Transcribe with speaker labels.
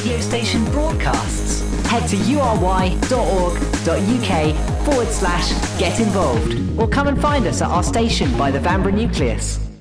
Speaker 1: radio station broadcasts. Head to ury.org.uk/get involved or come and find us at our station by the Vanbrugh Nucleus.